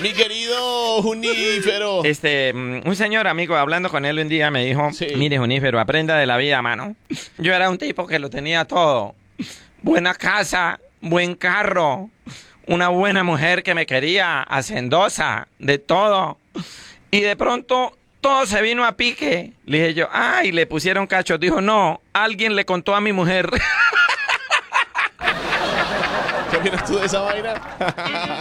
Mi querido Junífero. Un señor amigo, hablando con él un día, me dijo, Sí. mire, Junífero, aprenda de la vida, mano. Yo era un tipo que lo tenía todo. Buena casa, buen carro, una buena mujer que me quería, hacendosa, de todo. Y de pronto todo se vino a pique. Le dije yo, ay, le pusieron cachos. Dijo, no, alguien le contó a mi mujer. ¿Qué opinas tú de esa vaina?